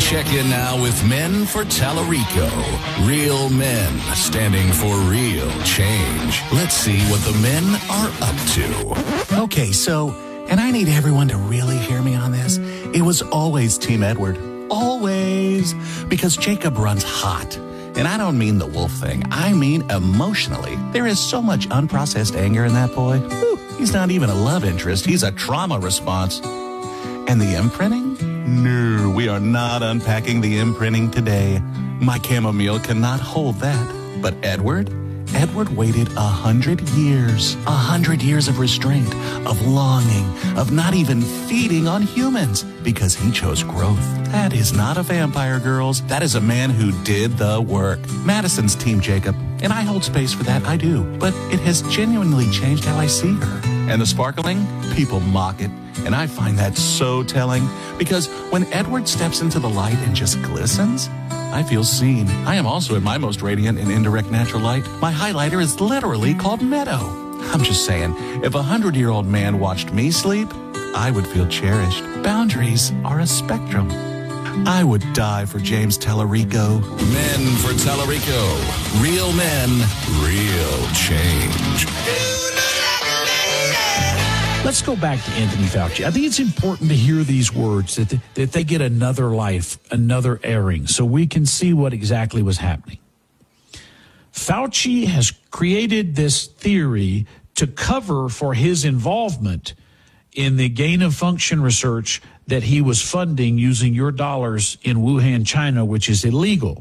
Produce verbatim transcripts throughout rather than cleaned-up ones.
Check in now with Men for Tallarico. Real men standing for real change. Let's see what the men are up to. Okay, so, and I need everyone to really hear me on this. It was always Team Edward. Always. Because Jacob runs hot. And I don't mean the wolf thing. I mean emotionally. There is so much unprocessed anger in that boy. Whew, he's not even a love interest. He's a trauma response. And the imprinting? No, we are not unpacking the imprinting today. My chamomile cannot hold that. But Edward? Edward waited a hundred years. A hundred years of restraint, of longing, of not even feeding on humans because he chose growth. That is not a vampire, girls. That is a man who did the work. Madison's Team Jacob, and I hold space for that, I do. But it has genuinely changed how I see her. And the sparkling? People mock it. And I find that so telling because when Edward steps into the light and just glistens, I feel seen. I am also at my most radiant in indirect natural light. My highlighter is literally called Meadow. I'm just saying, if a hundred-year-old man watched me sleep, I would feel cherished. Boundaries are a spectrum. I would die for James Tallarico. Men for Tallarico. Real men, real change. Let's go back to Anthony Fauci. I think it's important to hear these words, that, th- that they get another life, another airing, so we can see what exactly was happening. Fauci has created this theory to cover for his involvement in the gain-of-function research that he was funding using your dollars in Wuhan, China, which is illegal.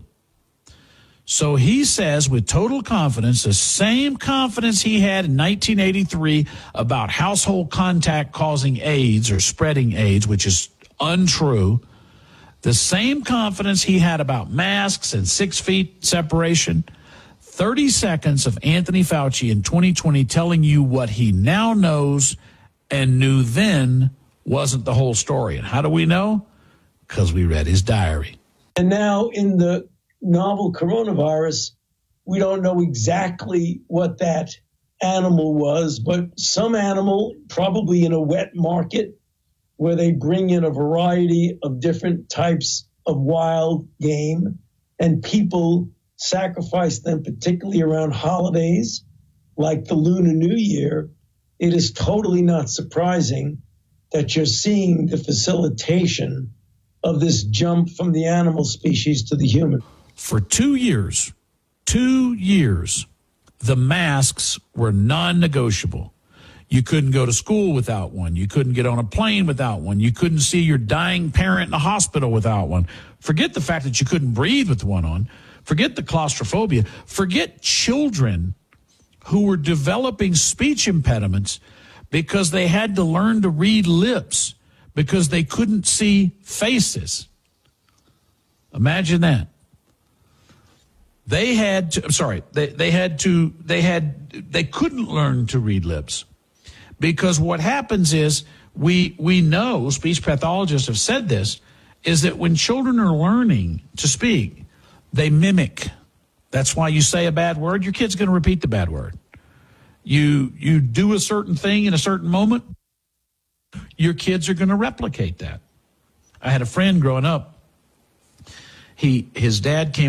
So he says with total confidence, the same confidence he had in nineteen eighty-three about household contact causing AIDS or spreading AIDS, which is untrue, the same confidence he had about masks and six feet separation, thirty seconds of Anthony Fauci in twenty twenty telling you what he now knows and knew then wasn't the whole story. And how do we know? Because we read his diary. And now in the novel coronavirus, we don't know exactly what that animal was, but some animal, probably in a wet market, where they bring in a variety of different types of wild game, and people sacrifice them, particularly around holidays like the Lunar New Year. It is totally not surprising that you're seeing the facilitation of this jump from the animal species to the human. For two years, two years, the masks were non-negotiable. You couldn't go to school without one. You couldn't get on a plane without one. You couldn't see your dying parent in a hospital without one. Forget the fact that you couldn't breathe with one on. Forget the claustrophobia. Forget children who were developing speech impediments because they had to learn to read lips because they couldn't see faces. Imagine that. They had to, I'm sorry, they, they had to, they had, they couldn't learn to read lips because what happens is we, we know, speech pathologists have said this, is that when children are learning to speak, they mimic. That's why you say a bad word, your kid's going to repeat the bad word. You, you do a certain thing in a certain moment, your kids are going to replicate that. I had a friend growing up. He, his dad came